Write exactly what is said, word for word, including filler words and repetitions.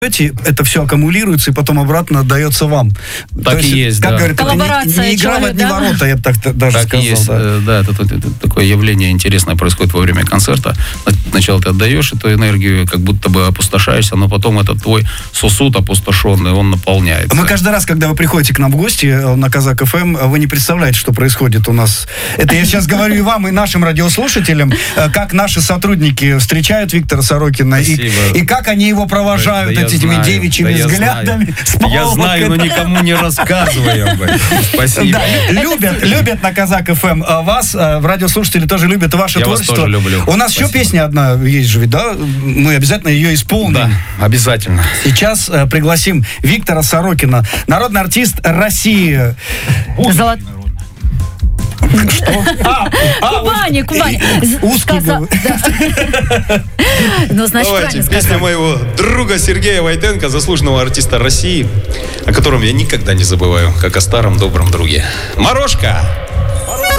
это все аккумулируется и потом обратно отдается вам. Так То и есть, как да. говорят, это не, не игра в одни да? ворота, я бы так даже так сказал. Есть, да, да это, это, это такое явление интересное происходит во время концерта. Сначала ты отдаешь эту энергию, как будто бы опустошаешься, но потом этот твой сосуд опустошенный, он наполняется. Мы каждый раз, когда вы приходите к нам в гости на Казак эф эм, вы не представляете, что происходит у нас. Это я сейчас говорю и вам, и нашим радиослушателям, как наши сотрудники встречают Виктора Сорокина, и, и как они его провожают да, этими знаю, девичьими да, взглядами. Я знаю, но никому не рассказываю об этом. Спасибо. Да, любят, любят на Казак эф эм вас, радиослушатели тоже любят ваше я творчество. Я вас тоже люблю. У нас Спасибо. Еще песня одна есть же, да? Мы обязательно ее исполним. Да, обязательно. Сейчас э, пригласим Виктора Сорокина, народный артист России. Золот... Что? А, Кубани, Кубани. Узкий был. Ну, значит, давайте, песня моего друга Сергея Войтенко, заслуженного артиста России, о котором я никогда не забываю, как о старом добром друге. Морошка!